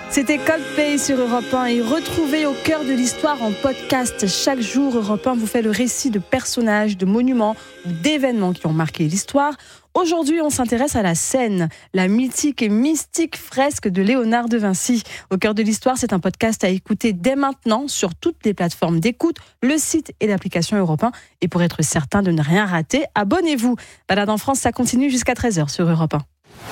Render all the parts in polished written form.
C'était Coldplay sur Europe 1 et retrouvez au cœur de l'histoire en podcast. Chaque jour, Europe 1 vous fait le récit de personnages, de monuments ou d'événements qui ont marqué l'histoire. Aujourd'hui, on s'intéresse à la Seine, la mythique et mystique fresque de Léonard de Vinci. Au cœur de l'histoire, c'est un podcast à écouter dès maintenant sur toutes les plateformes d'écoute, le site et l'application Europe 1. Et pour être certain de ne rien rater, abonnez-vous. Balade en France, ça continue jusqu'à 13h sur Europe 1.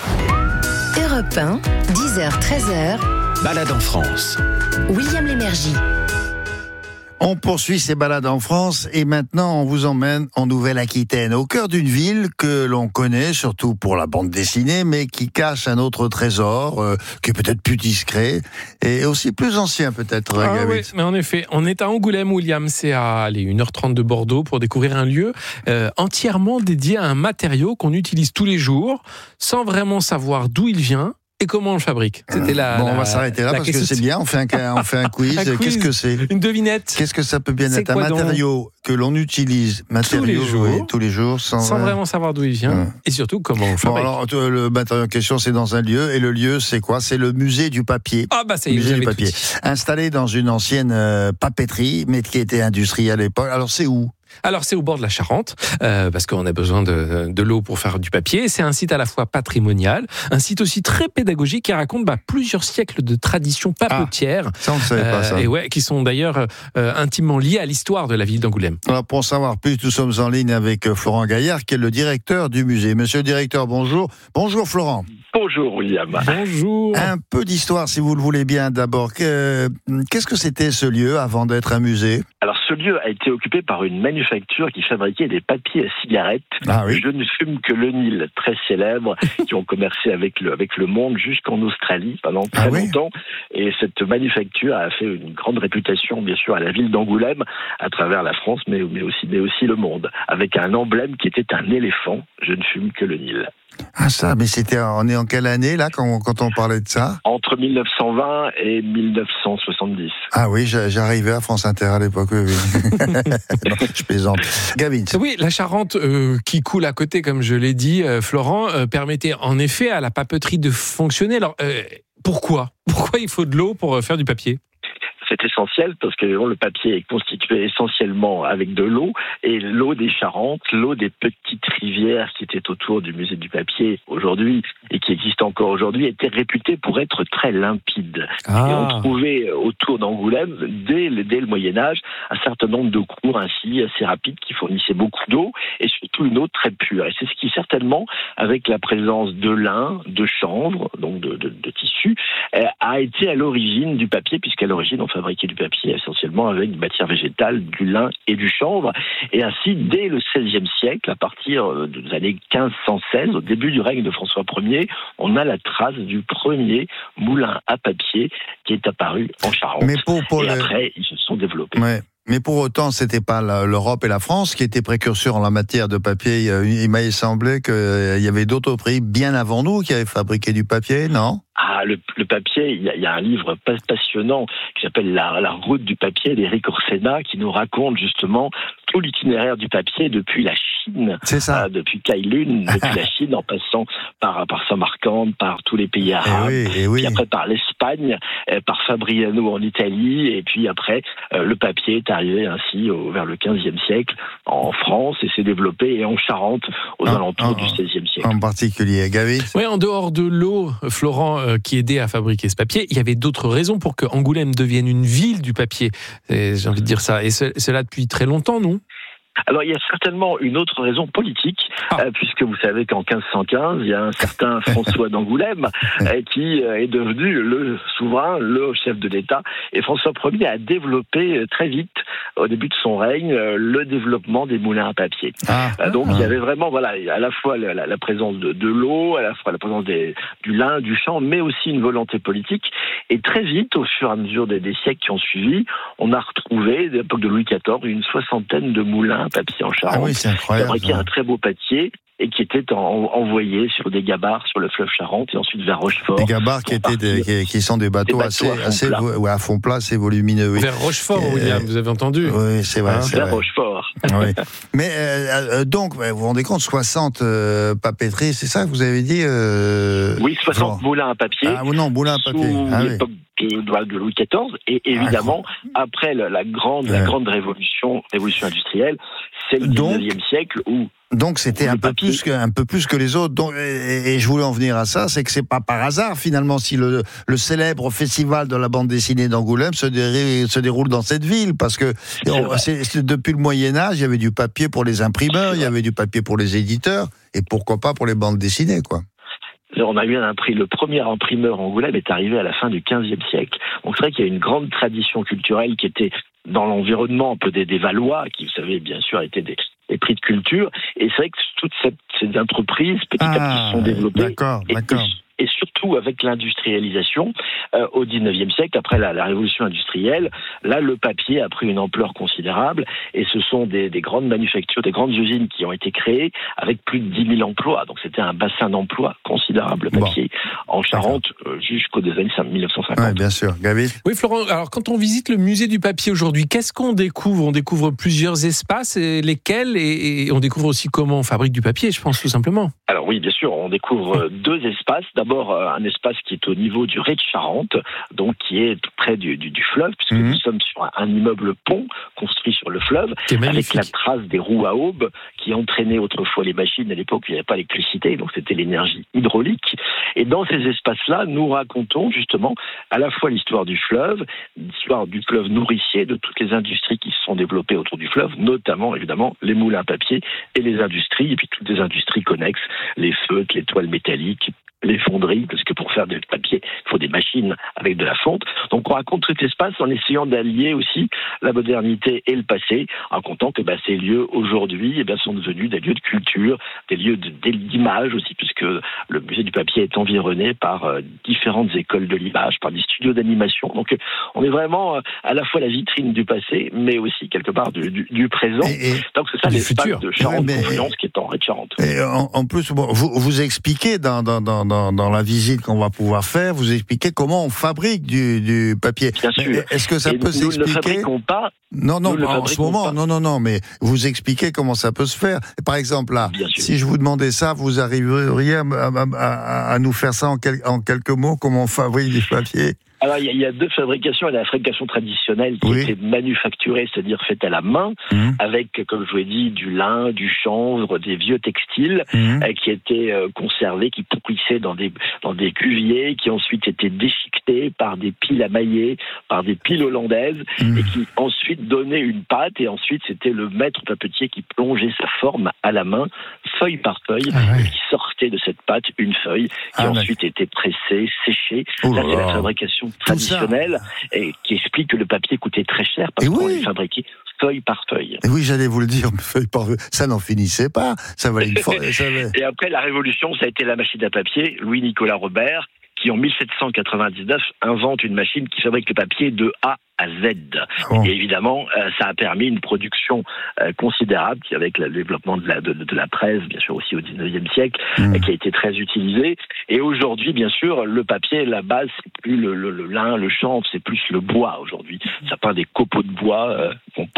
Europe 1, 10h, 13h. Balade en France. William Lémergie. On poursuit ces balades en France et maintenant on vous emmène en Nouvelle-Aquitaine, au cœur d'une ville que l'on connaît surtout pour la bande dessinée, mais qui cache un autre trésor, qui est peut-être plus discret et aussi plus ancien peut-être. Oui, mais en effet, on est à Angoulême, William, c'est à 1h30 de Bordeaux pour découvrir un lieu entièrement dédié à un matériau qu'on utilise tous les jours, sans vraiment savoir d'où il vient. Et comment on le fabrique ? C'était on va s'arrêter là parce que c'est bien, on fait un quiz. Qu'est-ce que c'est ? Une devinette. Qu'est-ce que ça peut bien être ? Un matériau que l'on utilise tous les jours sans vraiment savoir d'où il vient et surtout comment on le fabrique. Alors, le matériau en question, c'est dans un lieu et le lieu, c'est quoi ? C'est le musée du papier. Ah bah ça y est, musée du papier. Installé dans une ancienne papeterie, mais qui était industrielle à l'époque. Alors c'est où ? Alors c'est au bord de la Charente, parce qu'on a besoin de l'eau pour faire du papier. C'est un site à la fois patrimonial, un site aussi très pédagogique qui raconte plusieurs siècles de traditions papetières. Ça on ne savait pas ça. Et qui sont d'ailleurs intimement liées à l'histoire de la ville d'Angoulême. Alors pour en savoir plus, nous sommes en ligne avec Florent Gaillard, qui est le directeur du musée. Monsieur le directeur, bonjour. Bonjour Florent. Bonjour William. Bonjour. Un peu d'histoire si vous le voulez bien d'abord. Qu'est-ce que c'était ce lieu avant d'être un musée ? Alors ce lieu a été occupé par une manufacture qui fabriquait des papiers à cigarettes. Je ne fume que le Nil, très célèbre, qui ont commercé avec le monde jusqu'en Australie pendant très longtemps. Et cette manufacture a fait une grande réputation, bien sûr, à la ville d'Angoulême, à travers la France, mais aussi le monde, avec un emblème qui était un éléphant. Je ne fume que le Nil. Ah ça, mais on est en quelle année là quand on parlait de ça ? Entre 1920 et 1970. Ah oui, j'arrivais à France Inter à l'époque, oui. Non, je plaisante. Gavin. Oui, la Charente qui coule à côté, comme je l'ai dit, Florent, permettait en effet à la papeterie de fonctionner. Alors, pourquoi il faut de l'eau pour faire du papier ? C'est essentiel parce que le papier est constitué essentiellement avec de l'eau et l'eau des Charentes, l'eau des petites rivières qui étaient autour du musée du papier aujourd'hui et qui existent encore aujourd'hui était réputée pour être très limpide. Et on trouvait autour d'Angoulême dès le Moyen-Âge un certain nombre de cours ainsi assez rapides qui fournissaient beaucoup d'eau et surtout une eau très pure. Et c'est ce qui certainement, avec la présence de lin, de chanvre, donc de tissu, a été à l'origine du papier, puisqu'à l'origine on fabriquer du papier essentiellement avec des matières végétales, du lin et du chanvre. Et ainsi, dès le XVIe siècle, à partir des années 1516, au début du règne de François Ier, on a la trace du premier moulin à papier qui est apparu en Charente. Mais après, ils se sont développés. Ouais. Mais pour autant, c'était pas l'Europe et la France qui étaient précurseurs en la matière de papier. Il m'a semblé qu'il y avait d'autres pays bien avant nous qui avaient fabriqué du papier, non ? Le papier, il y a un livre passionnant qui s'appelle La route du papier d'Éric Orsena qui nous raconte justement tout l'itinéraire du papier depuis la Chine, depuis Kailun, depuis la Chine en passant par Samarcande, par tous les pays arabes, puis après par l'Espagne, par Fabriano en Italie, et puis après le papier est arrivé ainsi vers le XVe siècle en France et s'est développé et en Charente aux alentours du XVIe siècle. En particulier, Gavi ? Oui, en dehors de l'eau, Florent, qui aidait à fabriquer ce papier, il y avait d'autres raisons pour que Angoulême devienne une ville du papier. J'ai envie de dire ça. Et cela depuis très longtemps, non ? Alors, il y a certainement une autre raison politique, puisque vous savez qu'en 1515, il y a un certain François d'Angoulême qui est devenu le souverain, le chef de l'État. Et François Ier a développé très vite, au début de son règne, le développement des moulins à papier. Donc, il y avait vraiment, à la fois la présence de l'eau, à la fois la présence du lin, du chanvre, mais aussi une volonté politique. Et très vite, au fur et à mesure des siècles qui ont suivi, on a retrouvé, à l'époque de Louis XIV, une 60aine de moulins à papier en Charente, c'est incroyable, qui fabriquait un très beau papier et qui était envoyé sur des gabarres sur le fleuve Charente et ensuite vers Rochefort. Des gabarres qui sont des bateaux assez à fond plat, assez volumineux. Oui. Vers Rochefort, William, vous avez entendu ? Oui, c'est vrai. Vers Rochefort. Oui. Mais donc, vous vous rendez compte, 60 papeteries, c'est ça que vous avez dit Oui, 60 moulins à papier. Moulins à papier. de Louis XIV. Et évidemment, après la grande révolution industrielle, c'est le 19e siècle où... Donc c'était un peu plus que les autres. Donc, et je voulais en venir à ça, c'est que c'est pas par hasard finalement si le célèbre festival de la bande dessinée d'Angoulême se déroule dans cette ville, parce que depuis le Moyen-Âge, il y avait du papier pour les imprimeurs, il y avait du papier pour les éditeurs, et pourquoi pas pour les bandes dessinées, quoi. On a eu le premier imprimeur Angoulême est arrivé à la fin du XVe siècle. Donc c'est vrai qu'il y a une grande tradition culturelle qui était dans l'environnement un peu des Valois, qui, vous savez, bien sûr, étaient des prix de culture. Et c'est vrai que toutes ces entreprises, petit à petit, se sont développées. D'accord. Et surtout avec l'industrialisation, au 19e siècle, après la révolution industrielle, là, le papier a pris une ampleur considérable, et ce sont des grandes manufactures, des grandes usines qui ont été créées avec plus de 10 000 emplois. Donc c'était un bassin d'emploi considérable, le papier, en Charente, jusqu'aux années 1950. Oui, bien sûr. Gabi ? Oui, Florent, alors quand on visite le musée du papier aujourd'hui, qu'est-ce qu'on découvre ? On découvre plusieurs espaces, et lesquels, et on découvre aussi comment on fabrique du papier, je pense, tout simplement. Alors oui, bien sûr, on découvre deux espaces. D'abord, un espace qui est au niveau du Rez de Charente, donc qui est tout près du fleuve, puisque nous sommes sur un immeuble pont construit sur le fleuve, avec la trace des roues à aubes qui entraînaient autrefois les machines à l'époque où il n'y avait pas d'électricité, donc c'était l'énergie hydraulique. Et dans ces espaces-là, nous racontons justement à la fois l'histoire du fleuve nourricier, de toutes les industries qui se sont développées autour du fleuve, notamment évidemment les moulins à papier et les industries, et puis toutes les industries connexes, les feutres, les toiles métalliques, les fonderies, parce que pour faire du papier, il faut des machines avec de la fonte. Donc on raconte tout cet espace en essayant d'allier aussi la modernité et le passé, en racontant que ces lieux aujourd'hui sont devenus des lieux de culture, des lieux d'image aussi, puisque le musée du papier est environné par différentes écoles de l'image, par des studios d'animation. Donc on est vraiment à la fois la vitrine du passé, mais aussi quelque part du présent. Donc c'est ça l'espace de Charente-Confluence qui est en Rez de Charente. Et en plus, vous expliquez dans la visite qu'on va pouvoir faire, vous expliquez comment on fabrique du papier. Bien sûr. Est-ce que ça peut s'expliquer ? Nous ne le fabriquons pas. Non, en ce moment, non, mais vous expliquez comment ça peut se faire. Par exemple, là, si je vous demandais ça, vous arriveriez à nous faire ça en quelques mots, comment on fabrique du papier ? Alors, il y a deux fabrications. Il y a la fabrication traditionnelle qui était manufacturée, c'est-à-dire faite à la main, avec, comme je vous l'ai dit, du lin, du chanvre, des vieux textiles qui étaient conservés, qui pourrissaient dans des cuviers, qui ensuite étaient déchiquetés par des piles à mailler, par des piles hollandaises, et qui ensuite donnaient une pâte. Et ensuite, c'était le maître papetier qui plongeait sa forme à la main, feuille par feuille, et qui sortait de cette pâte une feuille, qui ensuite était pressée, séchée. Là, c'est la fabrication traditionnelle, et qui explique que le papier coûtait très cher parce qu'on le fabriquait feuille par feuille. Et oui, j'allais vous le dire, feuille par feuille, ça n'en finissait pas. Ça valait une fois. Et après la Révolution, ça a été la machine à papier, Louis-Nicolas Robert, qui en 1799 invente une machine qui fabrique le papier de A à Z. Et évidemment, ça a permis une production considérable, qui avec le développement de la presse, bien sûr aussi au 19e siècle, qui a été très utilisée. Et aujourd'hui, bien sûr, le papier, la base, c'est plus le lin, le chanvre, c'est plus le bois aujourd'hui. Ça part des copeaux de bois qu'on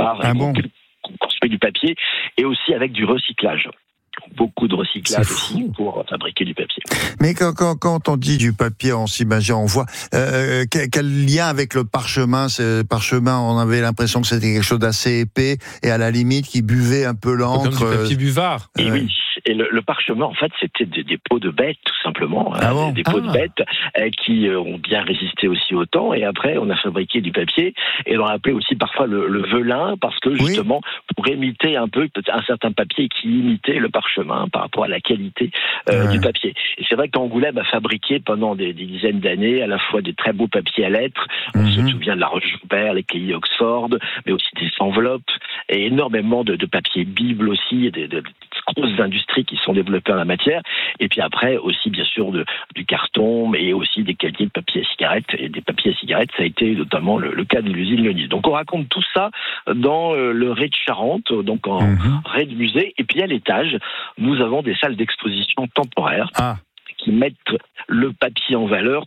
qu'on construit du papier, et aussi avec du recyclage. Beaucoup de recyclage aussi pour fabriquer du papier. Mais quand on dit du papier, on s'imagine, on voit quel lien avec le parchemin. Ce parchemin, on avait l'impression que c'était quelque chose d'assez épais et à la limite qui buvait un peu l'encre. Comme du papier buvard. Et oui. Et le parchemin, en fait, c'était des peaux de bêtes, tout simplement. Des peaux de bêtes qui ont bien résisté aussi au temps. Et après, on a fabriqué du papier. Et on appelait aussi parfois le velin, parce que justement, pour imiter un peu un certain papier qui imitait le parchemin par rapport à la qualité du papier. Et c'est vrai qu'Angoulême a fabriqué pendant des dizaines d'années à la fois des très beaux papiers à lettres. On se souvient de la Roche-Joubert, les cahiers Oxford, mais aussi des enveloppes, et énormément de papiers Bible aussi, et des grosses industries qui sont développées en la matière. Et puis après aussi bien sûr du carton, mais aussi des cahiers de papier à cigarettes. Et des papiers à cigarettes, ça a été notamment le cas de l'usine Leonis. Donc on raconte tout ça dans le Rez de Charente, donc en Rez de musée. Et puis à l'étage, nous avons des salles d'exposition temporaires qui mettent le papier en valeur, toutes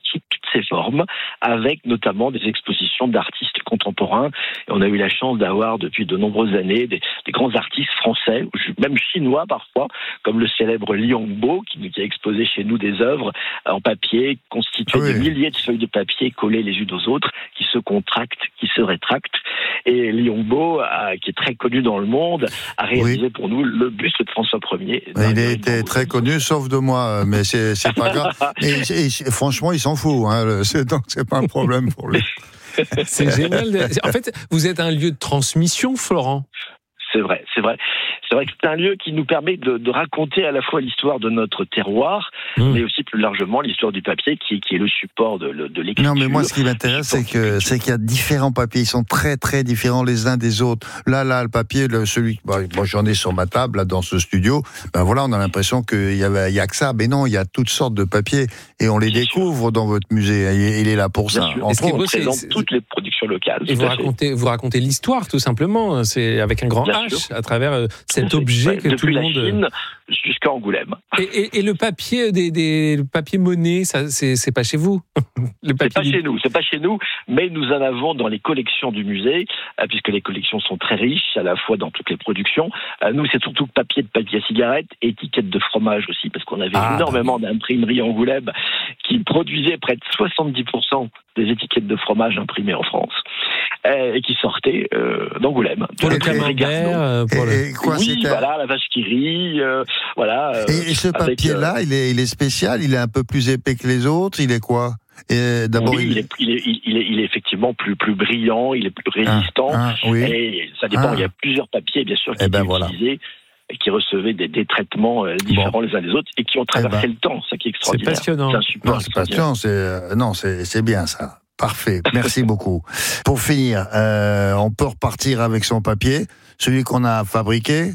ses formes, avec notamment des expositions d'artistes contemporains. Et on a eu la chance d'avoir depuis de nombreuses années des grands artistes français, même chinois parfois, comme le célèbre Li Hongbo, qui a exposé chez nous des œuvres en papier constituées de milliers de feuilles de papier collées les unes aux autres, qui se contractent, qui se rétractent. Et Li Hongbo, qui est très connu dans le monde, a réalisé pour nous le buste de François Ier. Il a été très connu, sauf de moi, mais c'est pas grave. Et franchement, il s'en fout, hein, donc c'est pas un problème pour lui. C'est génial. En fait, vous êtes un lieu de transmission, Florent. C'est vrai. C'est vrai que c'est un lieu qui nous permet de raconter à la fois l'histoire de notre terroir, mais aussi plus largement l'histoire du papier, qui est le support de l'écriture. Non, mais moi, ce qui m'intéresse, c'est qu'il y a différents papiers. Ils sont très, très différents les uns des autres. Là, le papier, moi, j'en ai sur ma table, là, dans ce studio. Ben voilà, on a l'impression qu'il y a que ça. Mais non, il y a toutes sortes de papiers. Et on les découvre dans votre musée. Il est là pour ça. On présente toutes les productions locales. Et vous racontez l'histoire, tout simplement. C'est avec un grand H, à travers cet objet que tout le monde... Depuis la Chine jusqu'à Angoulême. Et le papier, le papier monnaie, ça, c'est pas chez vous? C'est pas chez nous, mais nous en avons dans les collections du musée, puisque les collections sont très riches, à la fois dans toutes les productions. Nous, c'est surtout papier à cigarette, étiquettes de fromage aussi, parce qu'on avait énormément d'imprimeries Angoulême qui produisaient près de 70% des étiquettes de fromage imprimées en France. Et qui sortaient d'Angoulême. Pour le camembert, voilà, la vache qui rit, voilà. Et ce papier-là, il est spécial, il est un peu plus épais que les autres, il est quoi? D'abord, il est effectivement plus brillant, il est plus résistant. Et ça dépend, il y a plusieurs papiers, bien sûr, qui étaient utilisés et qui recevaient des traitements différents les uns des autres et qui ont traversé le temps, ça qui est extraordinaire. C'est passionnant. C'est passionnant, c'est bien ça. Parfait, merci beaucoup. Pour finir, on peut repartir avec son papier, celui qu'on a fabriqué,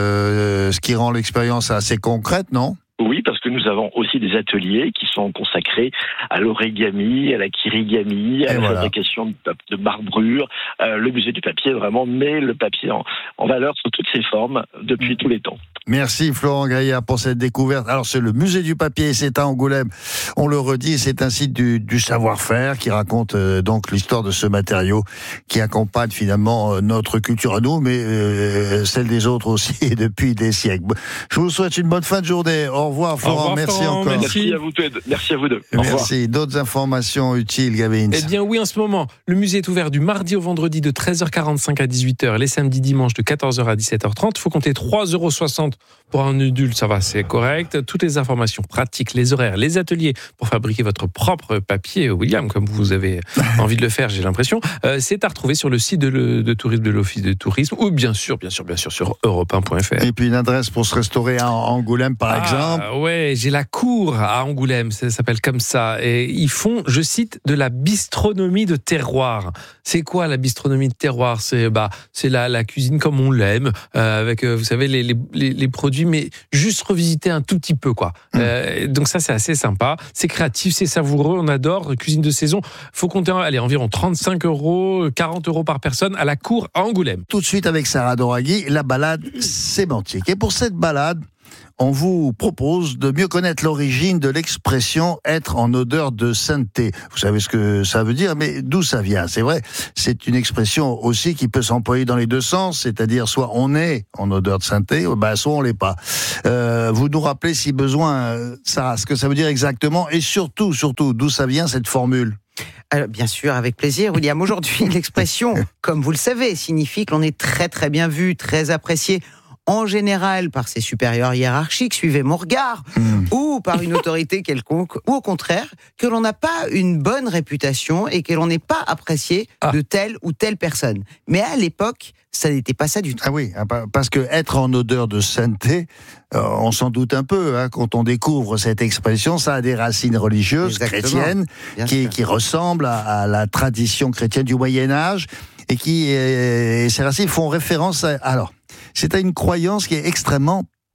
ce qui rend l'expérience assez concrète, non ? Oui, parce que nous avons aussi des ateliers qui sont consacrés à l'origami, à la kirigami, à la fabrication de marbrures. Le musée du papier vraiment met le papier en valeur sous toutes ses formes depuis tous les temps. Merci Florent Gaillard pour cette découverte. Alors c'est le musée du papier, c'est à Angoulême. On le redit, c'est un site du savoir-faire qui raconte donc l'histoire de ce matériau qui accompagne finalement notre culture à nous, mais celle des autres aussi depuis des siècles. Je vous souhaite une bonne fin de journée. Au revoir Florent, Florent, merci encore. Merci à vous deux. Merci. D'autres informations utiles, Gavin? Eh bien oui, en ce moment, le musée est ouvert du mardi au vendredi de 13h45 à 18h, les samedis dimanches de 14h à 17h30. Il faut compter 3,60 € pour un adulte, ça va, c'est correct. Toutes les informations pratiques, les horaires, les ateliers pour fabriquer votre propre papier, William, comme vous avez envie de le faire, j'ai l'impression, c'est à retrouver sur le site de tourisme de l'Office de tourisme ou bien sûr sur europe1.fr. Et puis une adresse pour se restaurer à Angoulême, par exemple. Ouais, j'ai la cour à Angoulême, ça s'appelle comme ça. Et ils font, je cite, de la bistronomie de terroir. C'est quoi la bistronomie de terroir? C'est la cuisine comme on l'aime, avec vous savez les produits, mais juste revisiter un tout petit peu quoi. Donc ça c'est assez sympa, c'est créatif, c'est savoureux, on adore. Cuisine de saison, faut compter environ 35 €, 40 € par personne à la cour à Angoulême. Tout de suite avec Sarah Doraghi, la balade sémantique. Et pour cette balade, on vous propose de mieux connaître l'origine de l'expression « être en odeur de sainteté ». Vous savez ce que ça veut dire, mais d'où ça vient? C'est vrai, c'est une expression aussi qui peut s'employer dans les deux sens, c'est-à-dire soit on est en odeur de sainteté, soit on l'est pas. Vous nous rappelez si besoin, Sarah, ce que ça veut dire exactement, et surtout, d'où ça vient cette formule? Alors, bien sûr, avec plaisir, William. Aujourd'hui, l'expression, comme vous le savez, signifie que l'on est très très bien vu, très apprécié, en général par ses supérieurs hiérarchiques, suivez mon regard, ou par une autorité quelconque, ou au contraire, que l'on n'a pas une bonne réputation et que l'on n'est pas apprécié de telle ou telle personne. Mais à l'époque, ça n'était pas ça du tout. Ah oui, parce que être en odeur de sainteté, on s'en doute un peu, quand on découvre cette expression, ça a des racines religieuses chrétiennes qui ressemblent à la tradition chrétienne du Moyen-Âge et ces racines font référence à... Alors, c'est à une croyance qui est extrêmement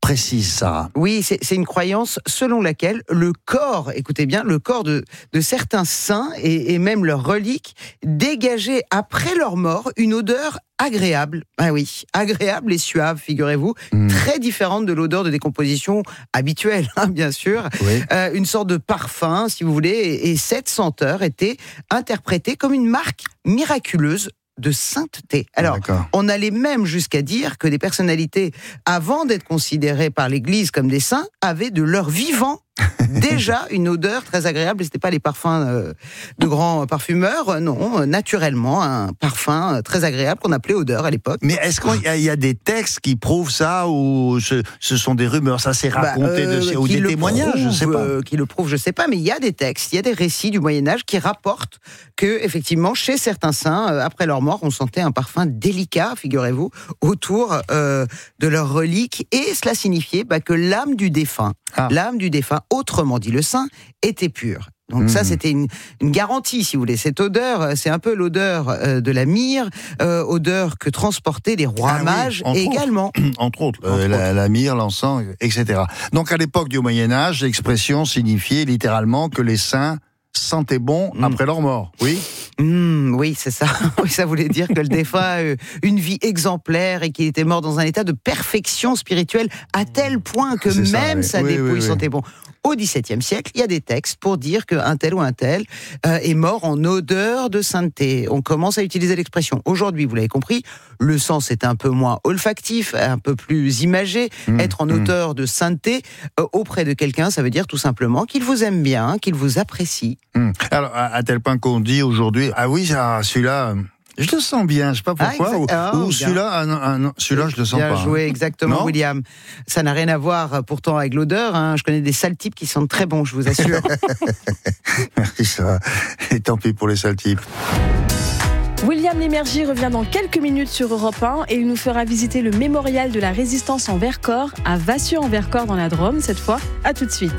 précise, Sarah. Oui, c'est une croyance selon laquelle le corps, écoutez bien, le corps de certains saints et même leurs reliques dégageaient après leur mort une odeur agréable. Ah oui, agréable et suave, figurez-vous, très différente de l'odeur de décomposition habituelle, bien sûr. Oui. Une sorte de parfum, si vous voulez, et cette senteur était interprétée comme une marque miraculeuse de sainteté. Alors, on allait même jusqu'à dire que des personnalités, avant d'être considérées par l'Église comme des saints, avaient de leur vivant déjà une odeur très agréable. Et c'était pas les parfums de grands parfumeurs, non, naturellement un parfum très agréable qu'on appelait odeur à l'époque. Mais est-ce qu'il y a des textes qui prouvent ça ou ce sont des rumeurs, ça s'est raconté ou des témoignages, je sais pas. Qui le prouvent, je sais pas, mais il y a des textes, il y a des récits du Moyen-Âge qui rapportent que effectivement chez certains saints, après leur mort, on sentait un parfum délicat, figurez-vous, autour de leurs reliques, et cela signifiait que l'âme du défunt, autrement dit le saint, était pure. Donc ça, c'était une garantie, si vous voulez. Cette odeur, c'est un peu l'odeur de la myrrhe, odeur que transportaient les rois mages également. Entre autres, la myrrhe, l'encens, etc. Donc à l'époque du Moyen-Âge, l'expression signifiait littéralement que les saints sentaient bon après leur mort. Oui. Oui, c'est ça. Oui, ça voulait dire que le défunt a eu une vie exemplaire et qu'il était mort dans un état de perfection spirituelle à tel point que même sa dépouille sentait bon. Au XVIIe siècle, il y a des textes pour dire qu'un tel ou un tel est mort en odeur de sainteté. On commence à utiliser l'expression. Aujourd'hui, vous l'avez compris, le sens est un peu moins olfactif, un peu plus imagé. Être en odeur de sainteté auprès de quelqu'un, ça veut dire tout simplement qu'il vous aime bien, qu'il vous apprécie. Alors, à tel point qu'on dit aujourd'hui, ah oui, celui-là... Je le sens bien, je sais pas pourquoi. Ou celui-là, celui-là, je le sens pas. Bien joué, exactement, non, William. Ça n'a rien à voir pourtant avec l'odeur. Je connais des sales types qui sentent très bon, je vous assure. Merci, ça. Et tant pis pour les sales types. William Lémergie revient dans quelques minutes sur Europe 1 et il nous fera visiter le mémorial de la résistance en Vercors à Vassieux-en-Vercors dans la Drôme cette fois. À tout de suite.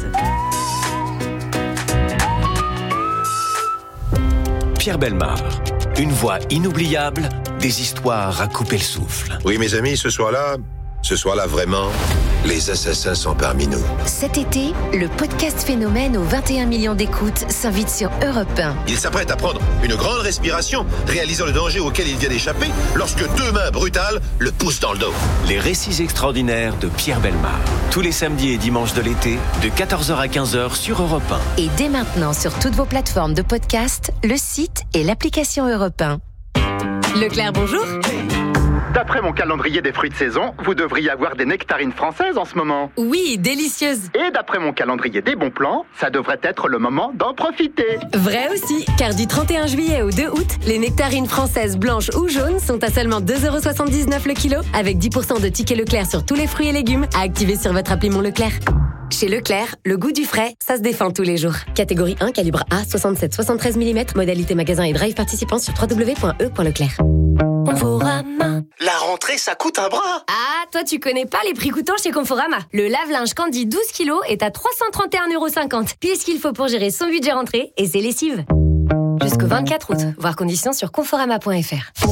Pierre Bellemare, une voix inoubliable, des histoires à couper le souffle. Oui, mes amis, ce soir-là, vraiment, les assassins sont parmi nous. Cet été, le podcast Phénomène aux 21 millions d'écoutes s'invite sur Europe 1. Il s'apprête à prendre une grande respiration, réalisant le danger auquel il vient d'échapper, lorsque deux mains brutales le poussent dans le dos. Les récits extraordinaires de Pierre Bellemare. Tous les samedis et dimanches de l'été, de 14h à 15h sur Europe 1. Et dès maintenant sur toutes vos plateformes de podcast, le site et l'application Europe 1. Leclerc, bonjour. D'après mon calendrier des fruits de saison, vous devriez avoir des nectarines françaises en ce moment. Oui, délicieuses. Et d'après mon calendrier des bons plans, ça devrait être le moment d'en profiter. Vrai aussi, car du 31 juillet au 2 août, les nectarines françaises blanches ou jaunes sont à seulement 2,79€ le kilo, avec 10% de tickets Leclerc sur tous les fruits et légumes à activer sur votre appli Mon Leclerc. Chez Leclerc, le goût du frais, ça se défend tous les jours. Catégorie 1, calibre A, 67-73 mm, modalité magasin et drive participant sur www.e.leclerc. Conforama. La rentrée, ça coûte un bras. Ah, toi tu connais pas les prix coûtants chez Conforama. Le lave-linge Candy 12 kg est à 331,50€, pile ce qu'il faut pour gérer son budget rentrée et ses lessives. Jusqu'au 24 août, voir conditions sur conforama.fr.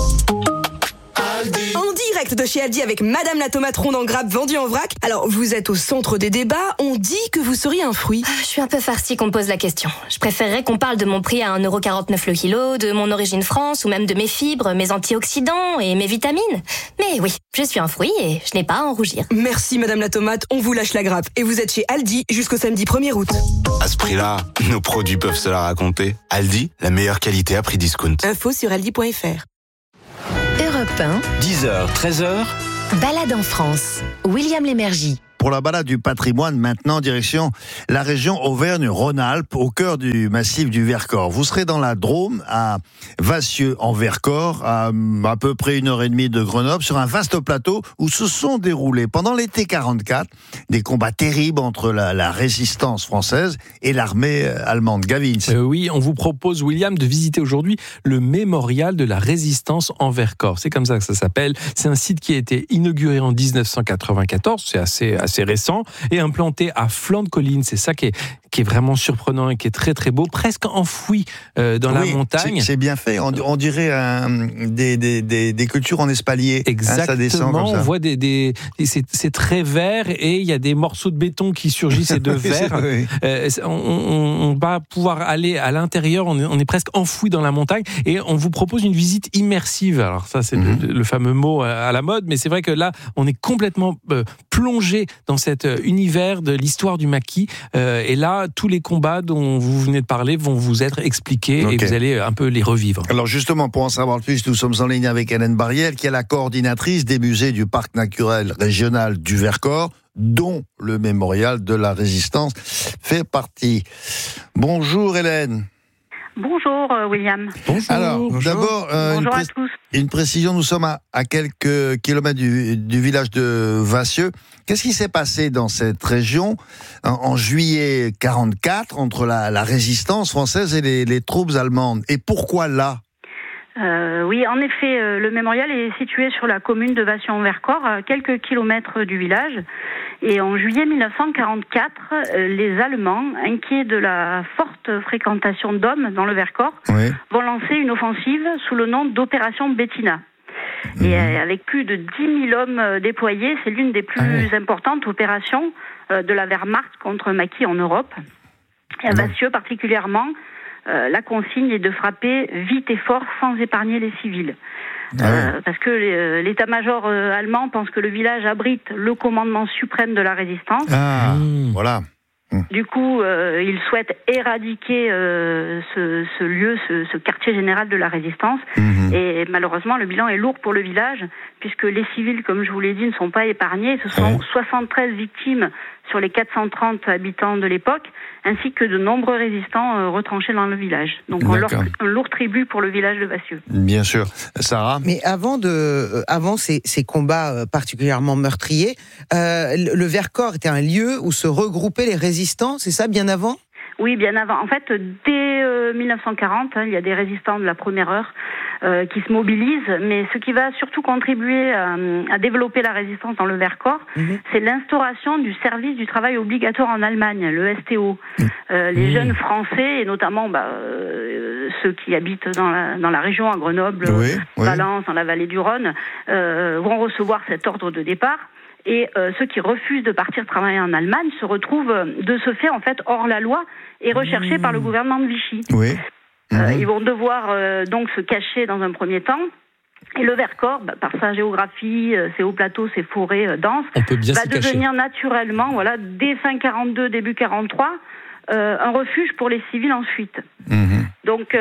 En direct de chez Aldi avec Madame la tomate ronde en grappe vendue en vrac. Alors, vous êtes au centre des débats, on dit que vous seriez un fruit. Je suis un peu farcie qu'on me pose la question. Je préférerais qu'on parle de mon prix à 1,49€ le kilo, de mon origine France ou même de mes fibres, mes antioxydants et mes vitamines. Mais oui, je suis un fruit et je n'ai pas à en rougir. Merci Madame la tomate, on vous lâche la grappe. Et vous êtes chez Aldi jusqu'au samedi 1er août. À ce prix-là, nos produits peuvent se la raconter. Aldi, la meilleure qualité à prix discount. Info sur aldi.fr. Europe 1, 10h, 13h, balade en France. William Lémergie. Pour la balade du patrimoine, maintenant, direction la région Auvergne-Rhône-Alpes, au cœur du massif du Vercors. Vous serez dans la Drôme, à Vassieux-en-Vercors, à peu près 1h30 de Grenoble, sur un vaste plateau où se sont déroulés, pendant l'été 44, des combats terribles entre la résistance française et l'armée allemande. Gavin. Oui, on vous propose, William, de visiter aujourd'hui le mémorial de la résistance en Vercors. C'est comme ça que ça s'appelle. C'est un site qui a été inauguré en 1994. C'est assez assez récent, et implanté à flanc de colline. C'est ça qui est vraiment surprenant et qui est très très beau, presque enfoui dans la montagne. C'est bien fait. On dirait des cultures en espalier. Exactement. Ça descend comme ça. On voit c'est très vert et il y a des morceaux de béton qui surgissent et de verre. On va pouvoir aller à l'intérieur. On est presque enfoui dans la montagne et on vous propose une visite immersive. Alors ça, c'est le fameux mot à la mode, mais c'est vrai que là, on est complètement plongé dans cet univers de l'histoire du maquis. Et là, tous les combats dont vous venez de parler vont vous être expliqués et vous allez un peu les revivre. Alors justement, pour en savoir plus, nous sommes en ligne avec Hélène Bariel, qui est la coordinatrice des musées du Parc naturel régional du Vercors, dont le mémorial de la Résistance fait partie. Bonjour Hélène. Bonjour William. Bonjour. Alors, d'abord, bonjour à tous. Une précision, nous sommes à quelques kilomètres du village de Vassieux. Qu'est-ce qui s'est passé dans cette région en juillet 1944 entre la résistance française et les troupes allemandes? Et pourquoi là? Oui, en effet, le mémorial est situé sur la commune de Vassieux-en-Vercors, à quelques kilomètres du village. Et en juillet 1944, les Allemands, inquiets de la forte fréquentation d'hommes dans le Vercors, vont lancer une offensive sous le nom d'Opération Bettina. Et avec plus de 10 000 hommes déployés, c'est l'une des plus importantes opérations de la Wehrmacht contre maquis en Europe. Et à Vassieux particulièrement, la consigne est de frapper vite et fort sans épargner les civils. Parce que l'état-major allemand pense que le village abrite le commandement suprême de la résistance. Voilà. Du coup, il souhaite éradiquer ce lieu, ce quartier général de la résistance. Et malheureusement, le bilan est lourd pour le village, puisque les civils, comme je vous l'ai dit, ne sont pas épargnés. Ce sont 73 victimes sur les 430 habitants de l'époque, ainsi que de nombreux résistants retranchés dans le village. Donc un lourd tribut pour le village de Vassieux. Bien sûr. Sarah? Mais avant ces combats particulièrement meurtriers, le Vercors était un lieu où se regroupaient les résistants, c'est ça, bien avant? Oui, bien avant. En fait, dès 1940, il y a des résistants de la première heure qui se mobilisent, mais ce qui va surtout contribuer à développer la résistance dans le Vercors, c'est l'instauration du service du travail obligatoire en Allemagne, le STO. Les jeunes Français, et notamment ceux qui habitent dans la région, à Grenoble, Valence, dans la vallée du Rhône, vont recevoir cet ordre de départ. Et ceux qui refusent de partir travailler en Allemagne se retrouvent de ce fait en fait hors la loi et recherchés par le gouvernement de Vichy. Ils vont devoir donc se cacher dans un premier temps. Et le Vercors, par sa géographie, ses hauts plateaux, ses forêts denses, va devenir naturellement, dès fin 42, début 43, un refuge pour les civils ensuite. Donc,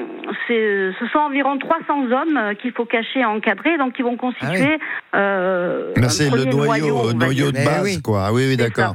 ce sont environ 300 hommes qu'il faut cacher et encadrer, donc qui vont constituer c'est le noyau de base, quoi. Oui, d'accord.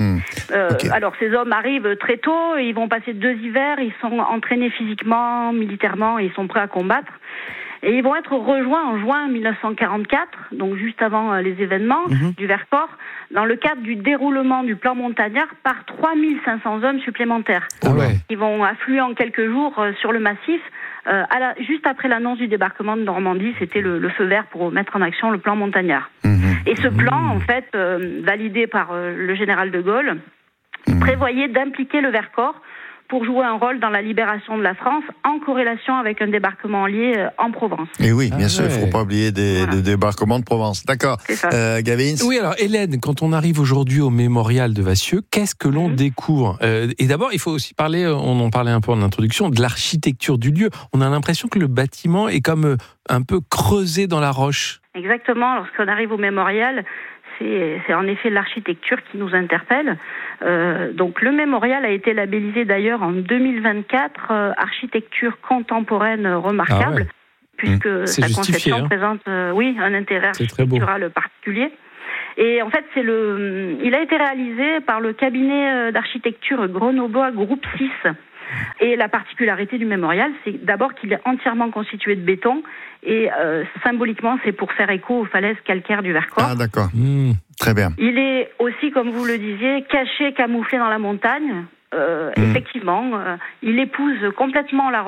Alors, ces hommes arrivent très tôt, ils vont passer 2 hivers, ils sont entraînés physiquement, militairement, et ils sont prêts à combattre. Et ils vont être rejoints en juin 1944, donc juste avant les événements du Vercors, dans le cadre du déroulement du plan montagnard par 3500 hommes supplémentaires. Ils vont affluer en quelques jours sur le massif. Juste après l'annonce du débarquement de Normandie, c'était le feu vert pour mettre en action le plan montagnard. Et ce plan, en fait, validé par le général de Gaulle, prévoyait d'impliquer le Vercors pour jouer un rôle dans la libération de la France, en corrélation avec un débarquement allié en Provence. Et oui, bien sûr, il ne faut pas oublier des débarquements de Provence. D'accord. Gavin? Oui, alors Hélène, quand on arrive aujourd'hui au mémorial de Vassieux, qu'est-ce que l'on découvre? Et d'abord, il faut aussi parler, on en parlait un peu en introduction, de l'architecture du lieu. On a l'impression que le bâtiment est comme un peu creusé dans la roche. Exactement, lorsqu'on arrive au mémorial, c'est en effet l'architecture qui nous interpelle. Donc le mémorial a été labellisé d'ailleurs en 2024 architecture contemporaine remarquable, puisque sa conception présente un intérêt architectural particulier. Et en fait, il a été réalisé par le cabinet d'architecture grenoblois Groupe 6. Et la particularité du mémorial, c'est d'abord qu'il est entièrement constitué de béton et symboliquement, c'est pour faire écho aux falaises calcaires du Vercors. Ah d'accord, très bien. Il est aussi, comme vous le disiez, caché, camouflé dans la montagne. Effectivement, il épouse complètement la